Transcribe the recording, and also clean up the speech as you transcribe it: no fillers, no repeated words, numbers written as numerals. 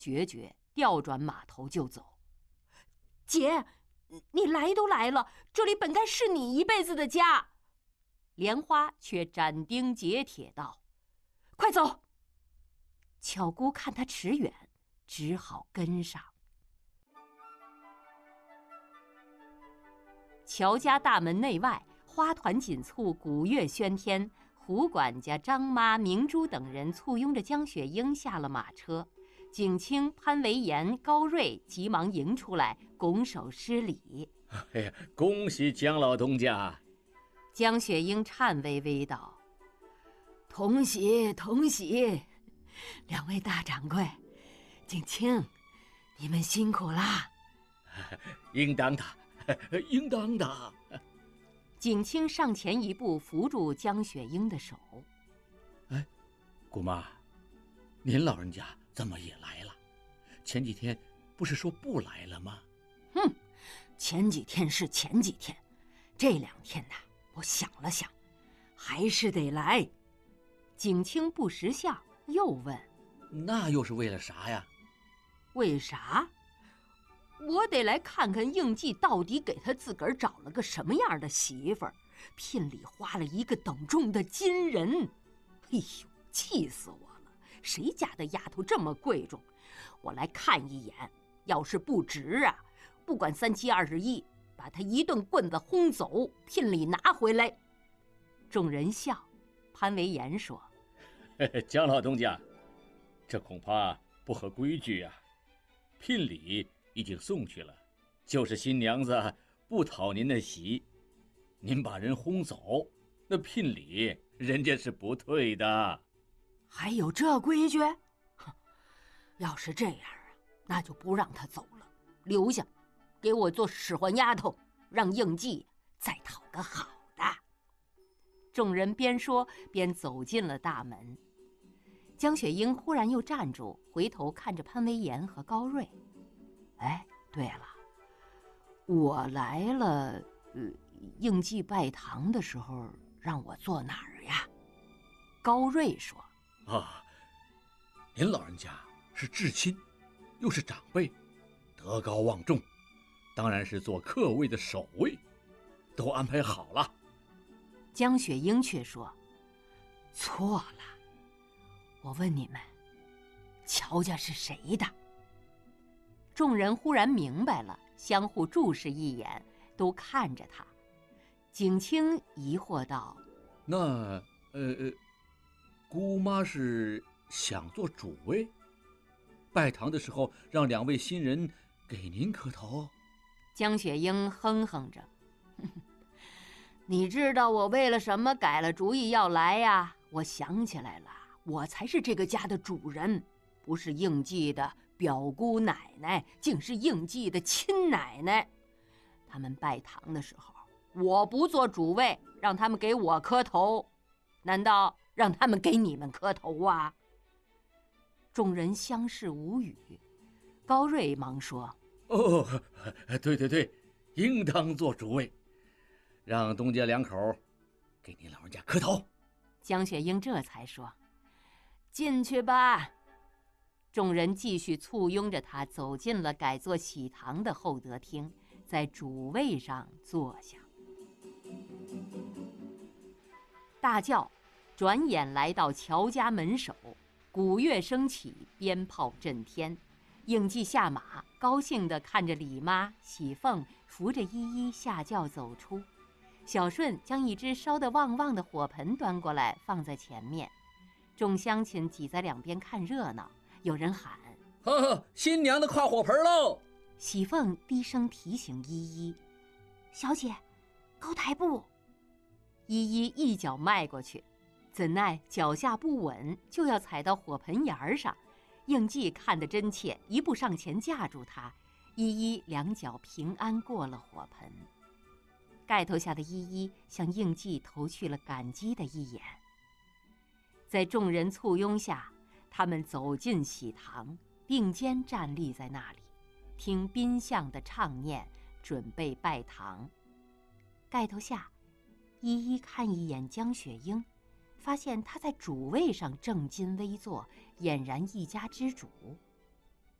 决绝调转马头就走。 姐，你来都来了，这里本该是你一辈子的家。 莲花却斩钉截铁道：“ 快走！” 巧姑看他迟远，只好跟上。乔家大门内外，花团锦簇，鼓乐喧天。胡管家、张妈、明珠等人簇拥着江雪英下了马车，景清、潘维言、高瑞急忙迎出来，拱手施礼：“ 哎呀，恭喜江老东家！” 江雪英颤巍巍道：“ 同喜同喜，两位大掌柜，景清，你们辛苦啦！”“ 应当的，应当的。” 景清上前一步，扶住江雪英的手。 “哎，姑妈，您老人家怎么也来了？前几天不是说不来了吗？”“ 哼，前几天是前几天，这2天呢，我想了想，还是得来。” 景清不识相，又问：“ 那又是为了啥呀？”“ 为啥？我得来看看应季到底给他自个儿找了个什么样的媳妇儿，聘礼花了1个等重的金人。哎呦，气死我了！谁家的丫头这么贵重？我来看一眼，要是不值啊，不管3七21，把他一顿棍子轰走，聘礼拿回来。” 众人笑。潘维言说：“ 江老东家，这恐怕不合规矩啊。聘礼已经送去了，就是新娘子不讨您的喜，您把人轰走，那聘礼人家是不退的。”“ 还有这规矩？哼，要是这样啊，那就不让他走了，留下，给我做使唤丫头，让应季再讨个好的。” 众人边说边走进了大门。江雪英忽然又站住，回头看着潘维言和高瑞：“ 哎，对了，我来了，应季拜堂的时候让我坐哪儿呀？” 高瑞说：“ 啊，您老人家是至亲，又是长辈，德高望重，当然是坐客位的首位，都安排好了。” 江雪英却说：“ 错了，我问你们，乔家是谁的？” 众人忽然明白了，相互注视一眼，都看着他。景清疑惑道：“ 那姑妈是想做主位？拜堂的时候让2位新人给您磕头？” 江雪英哼哼着：“ 你知道我为了什么改了主意要来呀？我想起来了，我才是这个家的主人，不是应季的表姑奶奶，竟是应季的亲奶奶。他们拜堂的时候，我不做主位，让他们给我磕头，难道让他们给你们磕头啊？” 众人相视无语。高瑞忙说：“ 哦，对，应当做主位，让东家2口给您老人家磕头。” 江雪英这才说：“ 进去吧。” 众人继续簇拥着他走进了改作喜堂的厚德厅，在主位上坐下。大轿转眼来到乔家门首，鼓乐升起，鞭炮震天。应季下马，高兴地看着李妈、喜凤扶着依依下轿走出。小顺将一只烧得旺旺的火盆端过来，放在前面。众乡亲挤在两边看热闹，有人喊：“ 呵，新娘的跨火盆喽！” 喜凤低声提醒依依：“ 小姐，高台步。” 依依一脚迈过去，怎奈脚下不稳，就要踩到火盆沿上。应季看得真切，一步上前架住她，依依两脚平安过了火盆。盖头下的依依向应季投去了感激的一眼。在众人簇拥下，他们走进喜堂，并肩站立在那里，听宾相的唱念，准备拜堂。盖头下，依依看一眼江雪英，发现她在主位上正襟危坐，俨然一家之主。